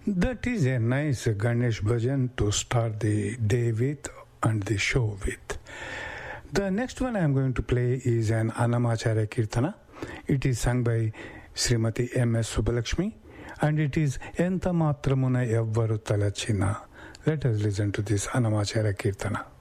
That is a nice Ganesh bhajan to start the day with and the show with. The next one I am going to play is an Annamacharya Kirtana. It is sung by Srimati M.S. Subbalakshmi and it is Enta Matramuna Evvaru Talachina. Let us listen to this Annamacharya Kirtana.